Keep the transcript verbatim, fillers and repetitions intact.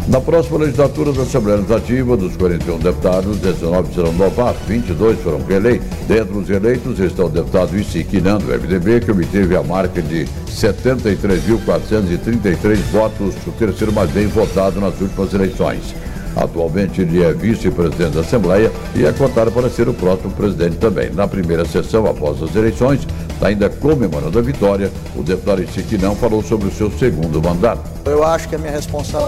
Na próxima legislatura da Assembleia Legislativa, dos quarenta e um deputados, dezenove serão novatos, vinte e dois foram reeleitos. Dentre os eleitos estão o deputado Isiquinan, do M D B, que obteve a marca de setenta e três mil quatrocentos e trinta e três votos, o terceiro mais bem votado nas últimas eleições. Atualmente ele é vice-presidente da Assembleia e é cotado para ser o próximo presidente também. Na primeira sessão, após as eleições, ainda comemorando a vitória, o deputado Isiquinan falou sobre o seu segundo mandato. Eu acho que a minha responsabilidade